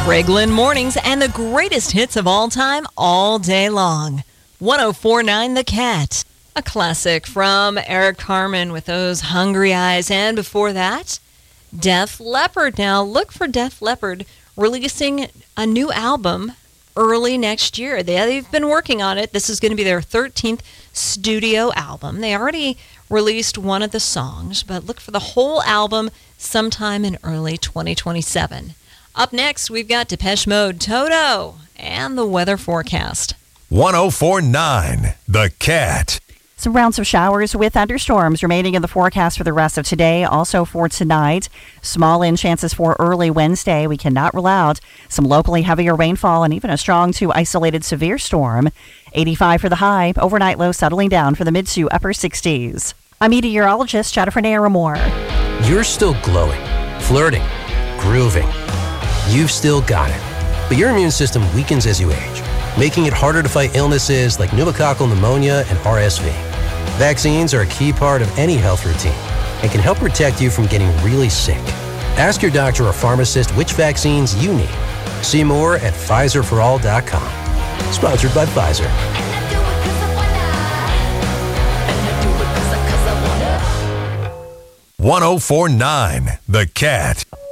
Greg Lynn Mornings and the greatest hits of all time, all day long. 104.9 The Cat. A classic from Eric Carmen with those hungry eyes. And before that, Def Leppard. Now, look for Def Leppard releasing a new album early next year. They've been working on it. This is going to be their 13th studio album. They already released one of the songs, but look for the whole album sometime in early 2027. Up next, we've got Depeche Mode, Toto, and the weather forecast. 104.9 The Cat. Some rounds of showers with thunderstorms remaining in the forecast for the rest of today. Also for tonight, small in chances for early Wednesday. We cannot rule out some locally heavier rainfall and even a strong to isolated severe storm. 85 for the high. Overnight low settling down for the mid to upper 60s. I'm meteorologist Jennifer Naramore. You're still glowing, flirting, grooving. You've still got it. But your immune system weakens as you age, making it harder to fight illnesses like pneumococcal pneumonia and RSV. Vaccines are a key part of any health routine and can help protect you from getting really sick. Ask your doctor or pharmacist which vaccines you need. See more at PfizerForAll.com. Sponsored by Pfizer. 104.9 The Cat.